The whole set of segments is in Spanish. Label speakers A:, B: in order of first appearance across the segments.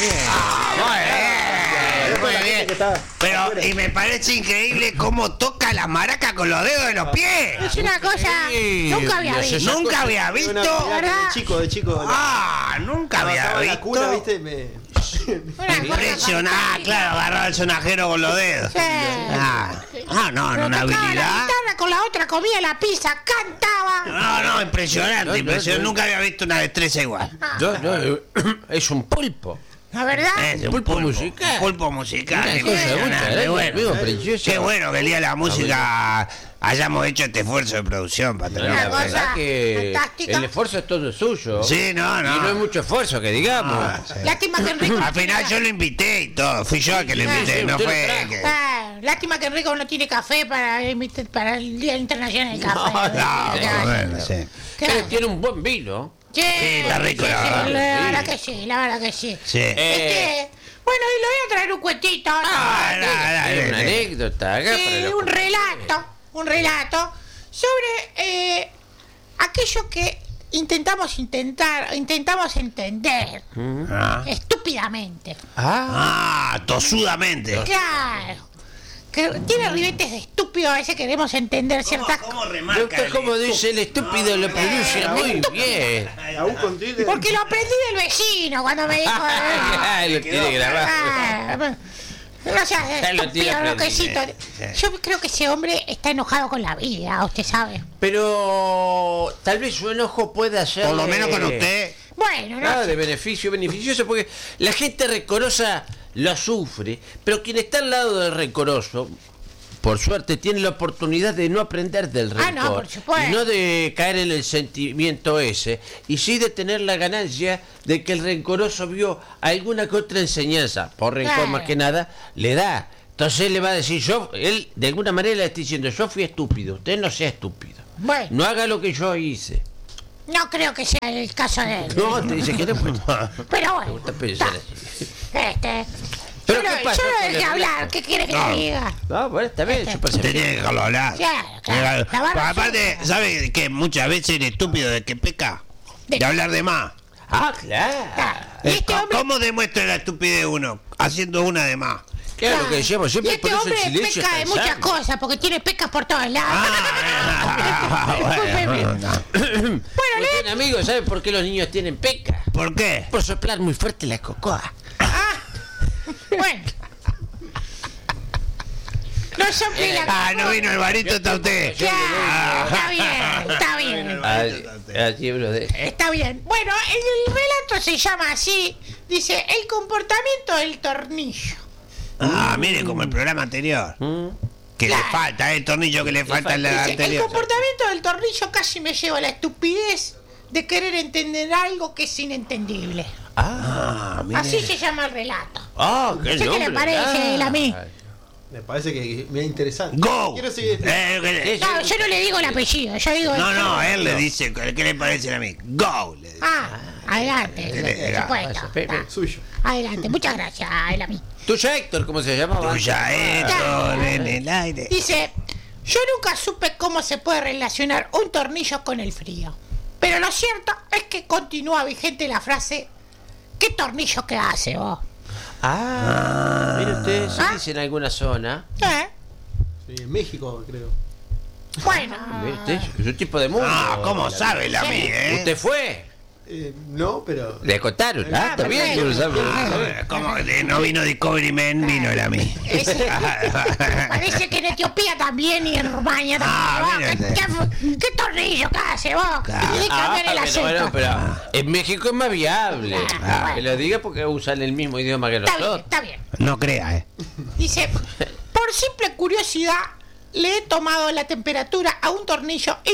A: Muy bien. Pero, y me parece increíble cómo toca la maraca con los dedos de los pies.
B: Es una cosa. Nunca había visto.
A: Nunca había visto.
C: De chico.
A: Nunca había visto.
C: La cuna, ¿viste?
A: Impresionante, claro, agarraba el sonajero con los dedos.
B: Sí.
A: No,
B: Pero
A: una
B: tocaba la
A: habilidad.
B: guitarra, con la otra comía la pizza, cantaba.
A: No, impresionante. Nunca había visto una destreza igual.
D: Es un pulpo.
B: La verdad.
A: Es un
D: Pulpo musical.
A: Pulpo musical.
D: Una cosa
A: Impresionante, bueno.
D: preciosa.
A: Qué bueno que el día de la música hayamos hecho este esfuerzo de producción para tener
B: Una
D: La
B: cosa
D: verdad que
B: fantástica.
D: el esfuerzo es todo suyo.
A: Sí, no.
D: Y no hay mucho esfuerzo, que digamos.
B: Lástima que Enrico.
A: Al final yo lo invité y todo. Fui yo el que lo invité,
D: sí,
A: no
D: usted lo
A: fue
D: trajo.
A: que...
B: Lástima que Enrico no tiene café para el Día Internacional del Café.
A: bueno, sí.
B: Claro.
D: Tiene un buen vino.
B: Sí,
A: está rico, la verdad.
B: La verdad que sí, la verdad que sí.
A: Sí.
B: Bueno, y le voy a traer un cuentito.
D: Tiene una anécdota acá
B: Sí,
D: para los
B: un relato sobre aquello que intentamos entender estúpidamente.
A: Tosudamente.
B: Claro. Que tiene ribetes de estúpido, a veces queremos entender ciertas cosas.
A: ¿Cómo remarca?
D: Usted, como dice el estúpido, lo pronuncia muy bien.
B: Porque lo aprendí del vecino cuando me dijo.
D: Lo tiene grabado.
B: No seas
D: Ya lo tiene
B: estúpido,
D: aprendido.
B: loquecito. Yo creo que ese hombre está enojado con la vida, usted sabe.
D: Pero tal vez su enojo pueda ser.
A: Por lo menos con usted.
B: Bueno, no
D: Nada
B: sé.
D: de beneficioso, porque la gente rencorosa lo sufre, pero quien está al lado del rencoroso, por suerte, tiene la oportunidad de no aprender del rencor.
B: No, por supuesto.
D: Y no de caer en el sentimiento ese, y sí de tener la ganancia de que el rencoroso vio alguna que otra enseñanza, por rencor
B: Claro.
D: más que nada, le da. Entonces él le va a decir, él de alguna manera le está diciendo, yo fui estúpido, usted no sea estúpido.
B: Bueno.
D: No haga lo que yo hice.
B: No creo que sea el caso de él.
D: No, te dice que no puede.
B: Pero
D: Me
B: bueno.
D: gusta pensar
B: está.
D: así. ¿Pero
B: Yo
D: qué
B: lo
D: pasa con
B: dejé
D: el-
B: hablar, ¿qué quiere que le diga?
D: No, bueno, está bien, yo percibí.
A: Tenía que dejarlo hablar.
B: Claro. La barba
A: Aparte,
B: sucia.
A: ¿sabe que muchas veces el estúpido de que peca? De hablar de más.
D: Ah, claro.
B: Y este hombre,
A: ¿Cómo demuestra la estupidez uno? Haciendo una de más.
D: Claro, lo que decíamos
B: y
D: siempre,
B: este
D: por eso el
B: hombre
D: silencio
B: peca de
D: es
B: muchas
D: tan sano.
B: cosas, porque tiene pecas por todos lados.
A: Bueno,
B: Bueno,
D: Pues bien, amigos, ¿sabe por qué los niños tienen peca?
A: ¿por qué?
D: Por soplar muy fuerte la cocoa.
B: bueno. No sople la
A: No vino el varito, está usted.
B: Ya, está bien.
D: Allí uno de...
B: Está bien. Bueno, el relato se llama así. Dice, el comportamiento del tornillo.
A: Mire, como el programa anterior. Que le
B: Claro.
A: falta, el tornillo que le falta en la
B: Dice, el
A: anterior.
B: comportamiento del tornillo casi me lleva a la estupidez de querer entender algo que es inentendible.
A: Mire.
B: Así se llama el relato.
D: Ah, qué
B: No sé qué
D: nombre.
B: le parece él a mí.
C: Me parece que me es interesante.
A: Go.
C: Quiero seguir.
B: No, yo no le digo el apellido, yo digo...
A: No, él le dice, ¿qué le parece a mí? Go, le dice.
B: Adelante, por supuesto.
C: Suyo.
B: Adelante, muchas gracias, él a mí.
D: Tuya, Héctor, ¿cómo se llamaba?
A: Tuya, Héctor, en el aire.
B: Dice, yo nunca supe cómo se puede relacionar un tornillo con el frío. Pero lo cierto es que continúa vigente la frase, ¿qué tornillo que hace vos?
D: Mire usted, se dice en alguna zona.
C: Sí, en México, creo.
B: Bueno,
D: Mire usted, es un tipo de mundo.
A: ¿Cómo sabe la mí,
D: ¿Usted fue?
C: No, pero.
D: Le contaron. Está bien, que lo sabe.
A: ¿Cómo que no vino Discovery Man? Vino el a mí.
B: parece que en Etiopía también y en Rumania también.
A: mira
B: ¿Qué tornillo que hace vos? Y cambiar el acento.
D: Bueno, pero en México es más viable.
B: bueno.
D: Que lo diga porque usan el mismo idioma que
B: Está bien,
D: nosotros.
B: está bien.
A: No crea,
B: Dice, por simple curiosidad, le he tomado la temperatura a un tornillo y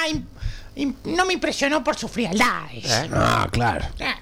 B: no me impresionó por sus frialdades.
A: Claro.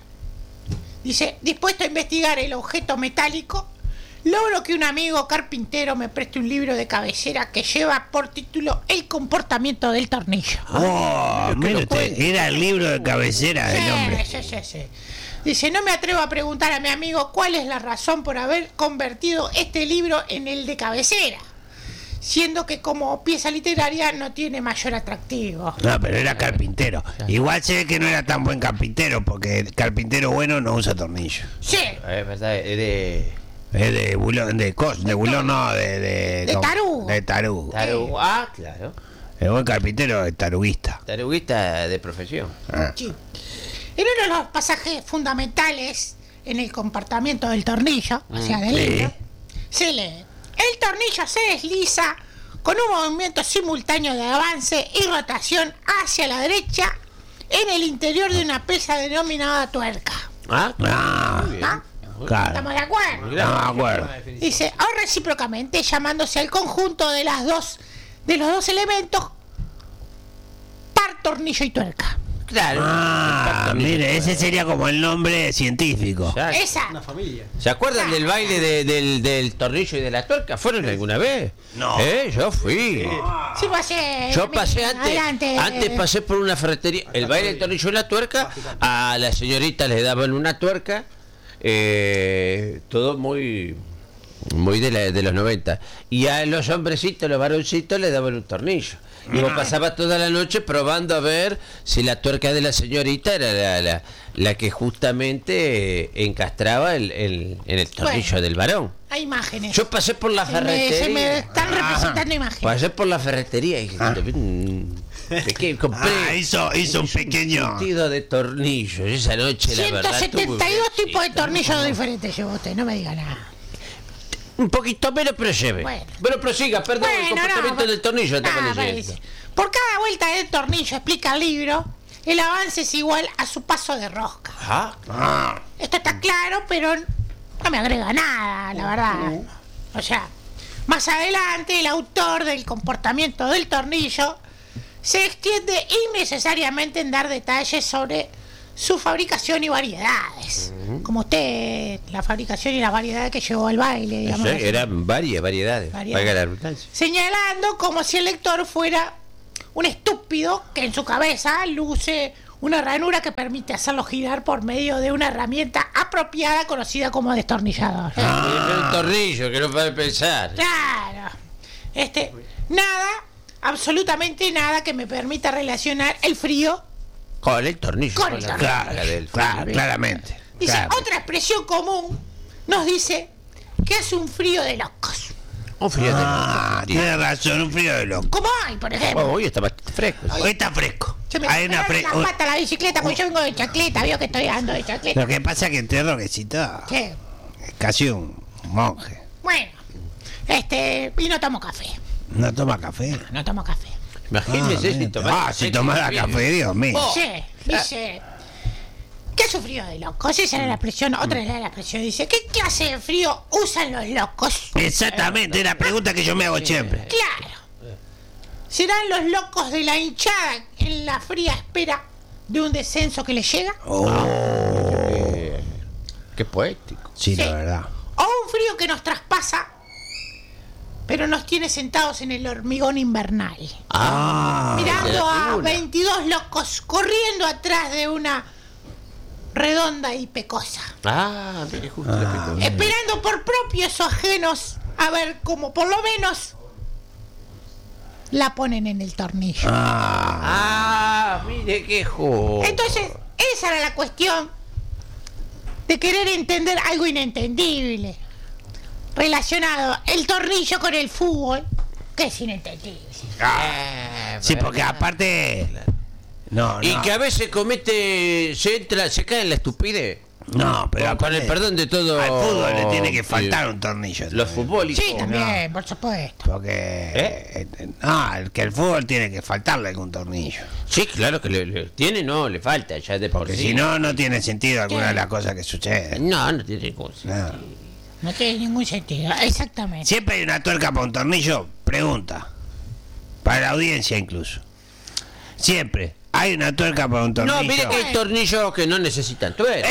B: Dice, dispuesto a investigar el objeto metálico, logro que un amigo carpintero me preste un libro de cabecera que lleva por título El comportamiento del tornillo.
A: Mire usted, era el libro de cabecera del hombre.
B: Sí. Dice, no me atrevo a preguntar a mi amigo cuál es la razón por haber convertido este libro en el de cabecera. siendo que como pieza literaria no tiene mayor atractivo.
A: No, pero era carpintero. Igual se ve que no era tan buen carpintero, porque el carpintero bueno no usa tornillo.
B: Sí,
D: Es verdad, es de...
A: Es de bulón, de bulón no, de
B: tarugo.
A: De tarugo.
D: Tarugo. Ah, claro.
A: El buen carpintero es taruguista.
D: Taruguista de profesión.
A: Ah.
B: sí. En uno de los pasajes fundamentales en el comportamiento del tornillo, o sea, del
A: Sí.
B: libro, se lee: el tornillo se desliza con un movimiento simultáneo de avance y rotación hacia la derecha en el interior de una pieza denominada tuerca.
D: Ah,
A: Ah,
D: muy bien.
B: ¿Ah?
A: claro.
B: ¿Estamos de acuerdo?
A: No me acuerdo.
B: Dice, o recíprocamente, llamándose al conjunto de los dos elementos par, tornillo y tuerca.
D: Claro.
A: Ah, mire, ese sería como el nombre científico.
D: Ya.
B: Esa.
C: Una familia.
D: ¿Se acuerdan del baile del tornillo y de la tuerca? ¿Fueron alguna vez?
A: No.
D: Yo fui.
B: Sí, pasé.
D: Yo pasé
B: Adelante.
D: antes pasé por una ferretería, el baile del tornillo y la tuerca, a la señorita le daban una tuerca, todo muy de los 90, y a los hombrecitos, los varoncitos le daban un tornillo. Y vos pasabas toda la noche probando a ver si la tuerca de la señorita era la que justamente encastraba en el tornillo
B: Bueno.
D: del varón.
B: Hay imágenes.
D: Yo pasé por la
B: Se me
D: ferretería.
B: están representando imágenes.
D: Pasé por la ferretería y compré
A: hizo un pequeño.
D: surtido de tornillos. Esa noche, la verdad,
B: 172 tipos de tornillos diferentes llevó usted, no me diga nada.
D: un poquito menos, pero lleve.
B: Bueno.
D: Pero prosiga, perdón, el comportamiento
B: no,
D: del tornillo estaba
B: nada,
D: leyendo.
B: parece. Por cada vuelta del tornillo, explica el libro, el avance es igual a su paso de rosca.
D: Ah,
B: Esto está claro, pero no me agrega nada, la verdad. O sea, más adelante el autor del comportamiento del tornillo se extiende innecesariamente en dar detalles sobre su fabricación y variedades. Como usted, la fabricación y las variedades que llevó al baile, digamos. así.
D: eran variedades.
B: Variedades.
D: Valga la redundancia.
B: Señalando como si el lector fuera un estúpido que en su cabeza luce una ranura que permite hacerlo girar por medio de una herramienta apropiada conocida como destornillador.
D: Un tornillo que no puede pensar.
B: Claro. Nada, absolutamente nada que me permita relacionar el frío.
D: Con el tornillo.
B: Con el
D: la
B: tornillo.
D: marca del
A: Claro,
D: frío.
A: claramente.
B: Dice,
A: Claro.
B: otra expresión común nos dice que hace un frío de locos.
D: Un frío de
A: Ah, tiene razón, un frío de loco.
B: Como hay, por ejemplo.
D: Hoy está bastante fresco.
A: Hoy está fresco.
B: Se me
A: Hay una
B: la pata la bicicleta porque yo vengo de chacleta, veo que estoy andando de chacleta.
A: Lo que pasa es que entre Roquecito
B: ¿Qué?
A: es casi un monje.
B: Bueno, y no tomo café.
A: No toma café.
B: No tomo café.
D: Imagínese si tomara
A: si tomara café, Dios mío.
B: Sí, dice. ¿Qué sufrió de locos? Esa era la expresión, otra era la expresión. Dice, ¿qué clase de frío usan los locos?
A: Exactamente, es la pregunta que yo me hago siempre.
B: Claro. ¿Serán los locos de la hinchada en la fría espera de un descenso que les llega?
D: Qué poético.
A: Sí,
B: Sí.
A: la verdad.
B: ¿O un frío que nos traspasa, pero nos tiene sentados en el hormigón invernal? Mirando
D: la
B: a
D: tribuna.
B: 22 locos corriendo atrás de una redonda y pecosa.
D: Mire, justo lo que todo.
B: Esperando por propios o ajenos a ver cómo por lo menos la ponen en el tornillo.
D: Mire qué juego.
B: Entonces, esa era la cuestión de querer entender algo inentendible relacionado el tornillo con el fútbol, que es inentendible.
A: Sí, porque aparte. No,
D: Y
A: no.
D: que a veces se cae en la estupidez.
A: No, pero
D: Con el
A: aparte,
D: perdón de todo.
A: al fútbol le tiene que faltar un tornillo.
D: Los
A: también.
D: futbolistas.
B: Sí, también, por supuesto.
A: Porque. Que el fútbol tiene que faltarle algún tornillo.
D: Sí, claro que le tiene, no, le falta ya de por
A: Porque
D: sí.
A: si no, no tiene sentido alguna de las cosas que suceden.
D: No tiene cosa.
A: No.
B: No tiene ningún sentido, exactamente.
A: Siempre hay una tuerca para un tornillo. Pregunta. Para la audiencia incluso. Siempre hay una tuerca para un tornillo.
D: No, mire que hay tornillos que no necesitan tuerca.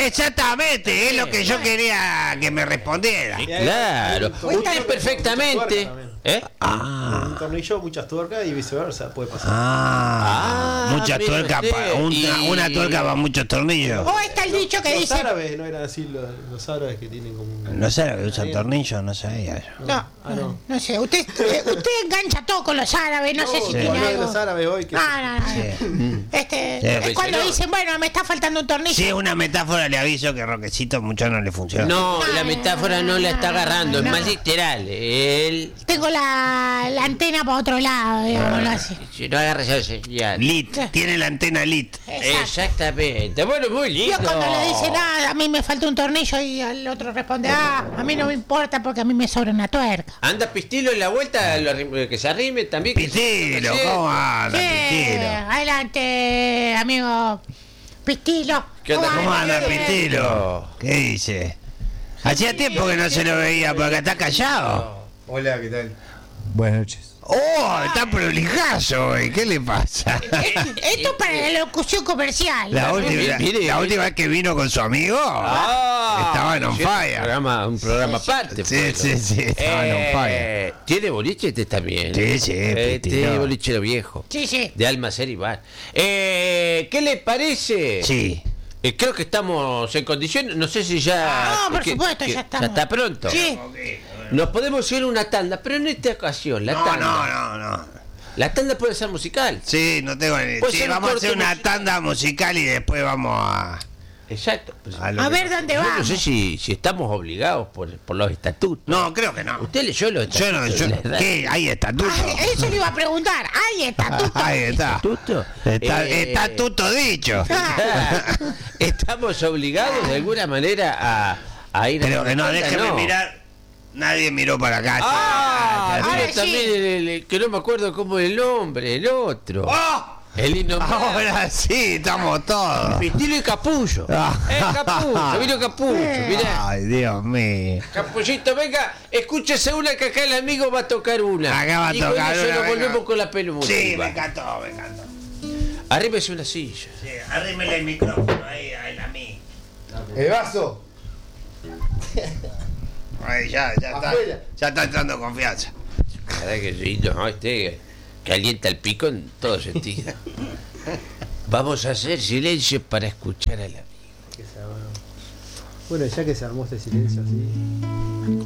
A: Exactamente, es lo que yo quería que me respondiera.
D: Claro, usted perfectamente, ¿Eh?
C: Un tornillo, muchas tuercas y viceversa, puede pasar.
A: Muchas
D: mire
A: tuercas,
D: usted.
A: una tuerca para muchos tornillos.
B: O está el dicho que
C: Los
B: dice.
C: árabes no eran así, los árabes que tienen como un...
A: No sé, que usan tornillos, no sabía yo.
B: No, no sé, usted engancha todo con los árabes, no sé si
C: Sí.
B: tiene
C: Habló de
B: algo.
C: los árabes hoy. Que
B: No.
A: Sí.
B: Es
A: Sí.
B: cuando dicen, bueno, me está faltando un tornillo.
A: Si es una metáfora, le aviso que Roquecito mucho no le funciona.
D: No, la metáfora no la está agarrando, es
B: no.
D: más literal. Él.
B: Tengo la antena para otro lado, digámoslo así.
D: Si no agarra esa señal.
A: Lit, tiene la antena lit.
B: Exacto.
D: Exactamente. Bueno, muy lindo.
B: Yo cuando le dice nada, a mí me falta un tornillo y al otro responde, a mí no me importa porque a mí me sobra una tuerca.
D: Anda Pistilo en la vuelta, que se arrime también. que se-
A: Pistilo,
D: Sí.
A: ¿cómo anda,
B: Sí,
A: Pistilo?
B: adelante, amigo Pistilo.
D: ¿Qué onda?
A: ¿Cómo anda,
B: Bien.
A: Pistilo? ¿Qué dice? Hacía tiempo que no se lo veía, porque está callado.
E: Hola, ¿qué tal? Buenas noches.
A: ¡Oh! Está prolijazo hoy. ¿Qué le pasa?
B: Esto es para la locución comercial.
A: La última,
D: Mire.
A: la última vez que vino con su amigo, estaban on
D: sí,
A: fire.
D: Un programa aparte.
A: Sí,
D: pues.
A: sí, estaban on fire.
D: ¿Tiene boliche este también?
A: Sí, sí,
D: Este
A: Pistilo.
D: bolichero viejo.
B: Sí, sí.
D: De Almacer y Bar. ¿Qué le parece?
A: Sí.
D: Creo que estamos en condiciones. No sé si ya.
B: No, por supuesto, ya estamos.
D: Ya está pronto.
B: Sí.
D: Nos podemos ir a una tanda, pero en esta ocasión, la
A: No,
D: tanda.
A: no.
D: La tanda puede ser musical.
A: Sí, no tengo ni.
D: Puede
A: Sí,
D: ser un
A: vamos a hacer
D: corte
A: una
D: musical.
A: tanda musical y después vamos a.
D: Exacto.
A: lo
B: A
A: que-
B: ver dónde
D: Yo
B: vamos.
D: no sé si estamos obligados por los estatutos.
A: No, creo que no.
D: ¿Usted leyó los
A: Yo no,
D: estatutos?
A: yo.
D: de la edad?
A: ¿Qué? ¿Hay estatuto?
B: Eso le iba a preguntar. Ahí está, tú.
A: Ahí está.
D: ¿Estatuto?
A: Está tuto dicho.
D: Estamos obligados de alguna manera a ir
A: Pero
D: a
A: no,
D: tanda,
A: déjeme
D: no.
A: mirar. Nadie miró para acá.
D: Ah,
B: Ahora
D: mira
B: sí.
D: también que no me acuerdo cómo es el nombre, el otro.
A: ¡Oh!
D: El innombrable.
A: Ahora sí, estamos todos.
D: Pistilo y Capullo. Capullo, vino Capullo, mirá.
A: Ay, Dios mío.
D: Capullito, venga, escúchese una que acá el amigo va a tocar una.
A: Acá va a
D: y
A: tocar
D: con eso
A: una,
D: nos
A: venga.
D: volvemos con la peluda.
A: Sí, me encantó, me encantó.
D: Arrímese una silla.
A: Sí, arrímele el micrófono ahí, a mí.
E: El vaso.
A: Ahí ya está.
E: Afuera.
A: Ya está entrando confianza.
D: Caray, que lindo, ¿no? Este calienta el pico en todo sentido. Vamos a hacer silencio para escuchar a la amiga.
C: Bueno, ya que se armó este silencio así.